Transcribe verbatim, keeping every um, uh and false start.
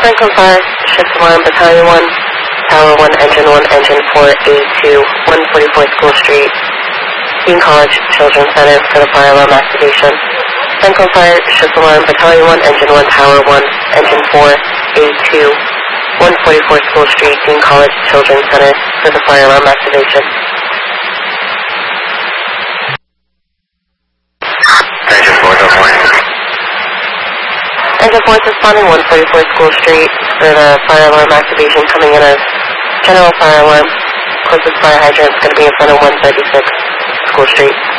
Franklin Fire, Shift Alarm, Battalion one, Tower one, Engine one, Engine four, A two, one forty-four School Street, Dean College Children's Center for the fire alarm activation. Franklin Fire, Shift Alarm, Battalion one, Engine one, Tower one, Engine four, A two, one forty-four School Street, Dean College Children's Center for the fire alarm activation. Engine four, good morning. Engine four is responding one forty-four School Street for the fire alarm activation, coming in as general fire alarm. Closest fire hydrant is going to be in front of one thirty-six School Street.